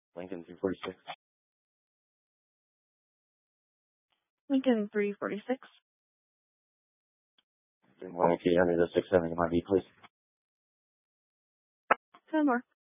Lincoln 346. Lincoln 346. Good morning, can you hear me? The 670 MIV, please. 10 more.